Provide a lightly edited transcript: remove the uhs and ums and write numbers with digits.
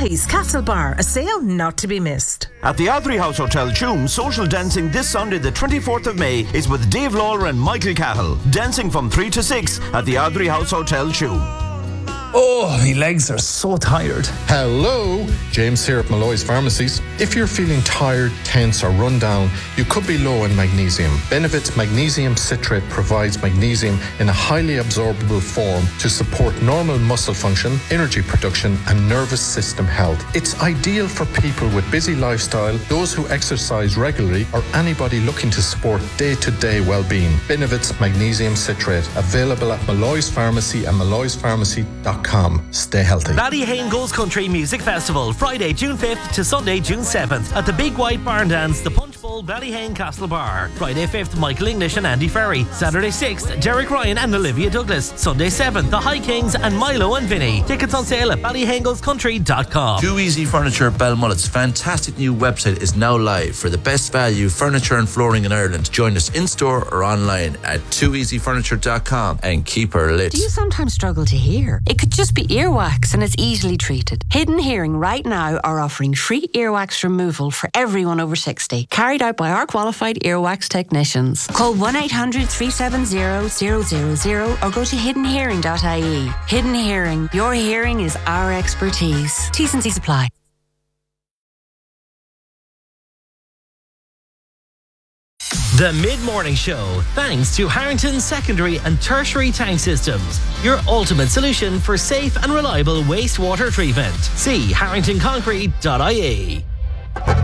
Mahi's Castle Bar, a sale not to be missed. At the Ardrey House Hotel, Tuam, social dancing this Sunday the 24th of May is with Dave Lawler and Michael Cahill. Dancing from 3 to 6 at the Ardrey House Hotel, Tuam. Oh, my legs are so tired. Hello, James here at Malloy's Pharmacies. If you're feeling tired, tense or run down, you could be low in magnesium. Benevit's magnesium citrate provides magnesium in a highly absorbable form to support normal muscle function, energy production and nervous system health. It's ideal for people with busy lifestyle, those who exercise regularly or anybody looking to support day-to-day well-being. Benevit's magnesium citrate, available at Malloy's Pharmacy and malloyspharmacy.com. Stay healthy. Ballyhane Goes Country Music Festival, Friday, June 5th to Sunday, June 7th at the Big White Barn Dance, the Punch Bowl, Ballyhane Castle Bar. Friday 5th, Michael English and Andy Ferry. Saturday 6th, Derek Ryan and Olivia Douglas. Sunday 7th, the High Kings and Milo and Vinny. Tickets on sale at ballyhanegoescountry.com. Too Easy Furniture Belmullet's fantastic new website is now live for the best value furniture and flooring in Ireland. Join us in store or online at tooeasyfurniture.com and keep her lit. Do you sometimes struggle to hear? It could just be earwax and it's easily treated. Hidden Hearing right now are offering free earwax removal for everyone over 60, carried out by our qualified earwax technicians. Call 1-800-370-000 or go to hiddenhearing.ie. Hidden Hearing, your hearing is our expertise. T's and C's apply. The Mid-Morning Show, thanks to Harrington Secondary and Tertiary Tank Systems, your ultimate solution for safe and reliable wastewater treatment. See harringtonconcrete.ie.